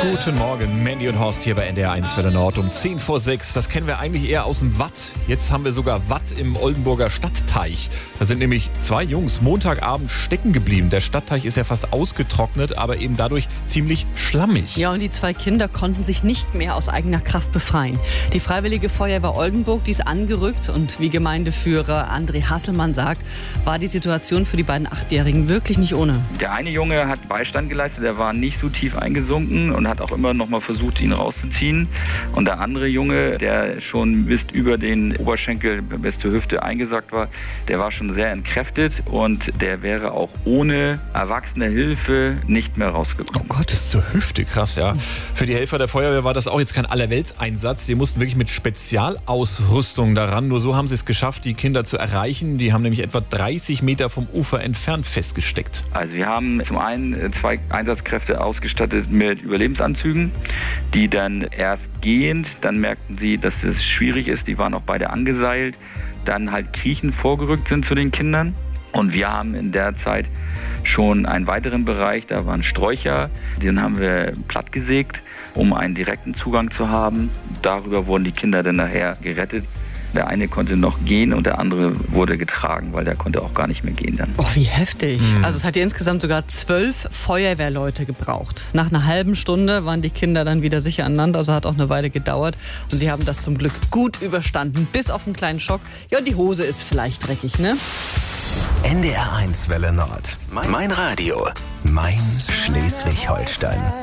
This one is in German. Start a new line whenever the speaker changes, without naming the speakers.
Guten Morgen, Mandy und Horst hier bei NDR 1 Welle Nord um 10 vor 6. Das kennen wir eigentlich eher aus dem Watt. Jetzt haben wir sogar Watt im Oldenburger Stadtteich. Da sind nämlich 2 Jungs Montagabend stecken geblieben. Der Stadtteich ist ja fast ausgetrocknet, aber eben dadurch ziemlich schlammig.
Ja, und die 2 Kinder konnten sich nicht mehr aus eigener Kraft befreien. Die Freiwillige Feuerwehr Oldenburg, die ist angerückt und wie Gemeindeführer André Hasselmann sagt, war die Situation für die beiden 8-Jährigen wirklich nicht ohne.
Der eine Junge hat Beistand geleistet, der war nicht so tief eingesunken und hat auch immer noch mal versucht, ihn rauszuziehen. Und der andere Junge, der schon bis über den Oberschenkel bis zur Hüfte eingesackt war, der war schon sehr entkräftet und der wäre auch ohne erwachsene Hilfe nicht mehr rausgekommen.
Oh Gott, das ist zur Hüfte, krass, ja. Für die Helfer der Feuerwehr war das auch jetzt kein Allerweltseinsatz. Sie mussten wirklich mit Spezialausrüstung daran. Nur so haben sie es geschafft, die Kinder zu erreichen. Die haben nämlich etwa 30 Meter vom Ufer entfernt festgesteckt.
Also wir haben zum einen 2 Einsatzkräfte ausgestattet mit Überlebensanzügen, die dann erst gehend, dann merkten sie, dass es schwierig ist, die waren auch beide angeseilt, dann halt kriechend vorgerückt sind zu den Kindern. Und wir haben in der Zeit schon einen weiteren Bereich, da waren Sträucher, den haben wir plattgesägt, um einen direkten Zugang zu haben. Darüber wurden die Kinder dann nachher gerettet. Der eine konnte noch gehen und der andere wurde getragen, weil der konnte auch gar nicht mehr gehen dann.
Oh, wie heftig. Also es hat ja insgesamt sogar 12 Feuerwehrleute gebraucht. Nach einer halben Stunde waren die Kinder dann wieder sicher aneinander, also hat auch eine Weile gedauert. Und sie haben das zum Glück gut überstanden, bis auf einen kleinen Schock. Ja, und die Hose ist vielleicht dreckig, ne?
NDR 1 Welle Nord. Mein Radio. Mein Schleswig-Holstein.